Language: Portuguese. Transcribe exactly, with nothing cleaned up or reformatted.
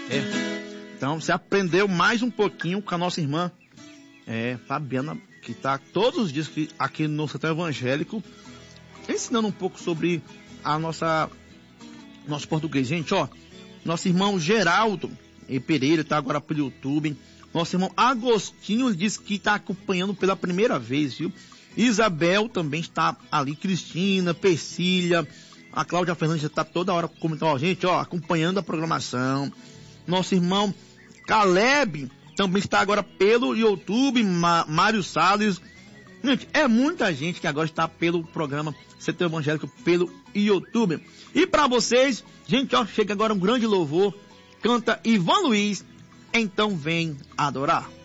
É. Então, você aprendeu mais um pouquinho com a nossa irmã, é, Fabiana, que está todos os dias aqui, aqui no Centro Evangélico, ensinando um pouco sobre a nossa, nosso português. Gente, ó, nosso irmão Geraldo e Pereira está agora pelo YouTube. Nosso irmão Agostinho disse que está acompanhando pela primeira vez, viu? Isabel também está ali, Cristina, Persília, a Cláudia Fernandes está toda hora comentando, ó, gente, ó, acompanhando a programação. Nosso irmão Caleb também está agora pelo YouTube, Ma- Mário Salles. Gente, é muita gente que agora está pelo programa Centro Evangélico pelo YouTube. E para vocês, gente, ó, chega agora um grande louvor, canta Ivan Luiz, Então Vem Adorar.